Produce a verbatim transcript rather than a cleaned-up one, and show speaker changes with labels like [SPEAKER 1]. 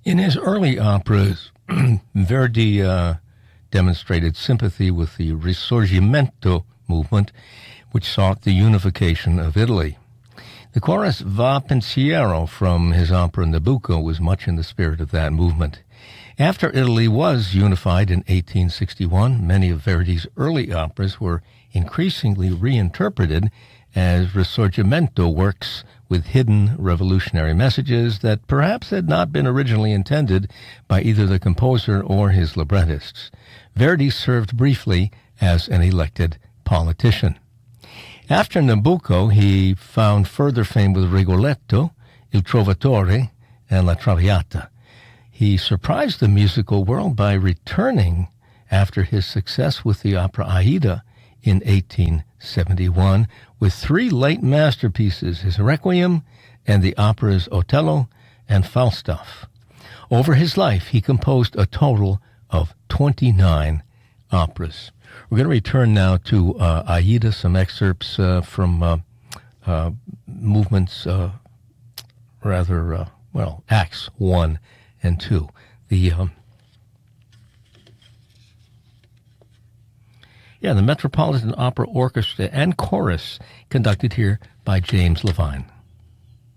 [SPEAKER 1] In his early operas, Verdi uh, demonstrated sympathy with the Risorgimento movement, which sought the unification of Italy. The chorus Va Pensiero from his opera Nabucco was much in the spirit of that movement. After Italy was unified in eighteen sixty-one, many of Verdi's early operas were increasingly reinterpreted as Risorgimento works with hidden revolutionary messages that perhaps had not been originally intended by either the composer or his librettists. Verdi served briefly as an elected politician. After Nabucco, he found further fame with Rigoletto, Il Trovatore, and La Traviata. He surprised the musical world by returning after his success with the opera Aida in eighteen seventy-one with three late masterpieces, his Requiem and the operas Otello and Falstaff. Over his life, he composed a total of twenty-nine operas. We're going to return now to uh, Aida, some excerpts uh, from uh, uh, movements, uh, rather, uh, well, Acts one and two. The um, yeah, the Metropolitan Opera Orchestra and Chorus, conducted here by James Levine.